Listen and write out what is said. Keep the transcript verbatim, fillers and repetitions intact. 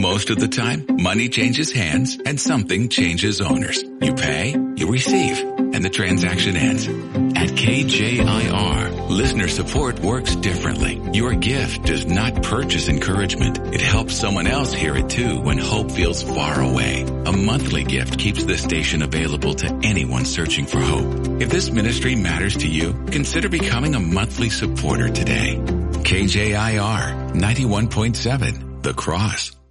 Most of the time, money changes hands and something changes owners. You pay, you receive, and the transaction ends. At K J I R, listener support works differently. Your gift does not purchase encouragement. It helps someone else hear it too when hope feels far away. A monthly gift keeps the station available to anyone searching for hope. If this ministry matters to you, consider becoming a monthly supporter today. K J I R ninety-one point seven, The Cross.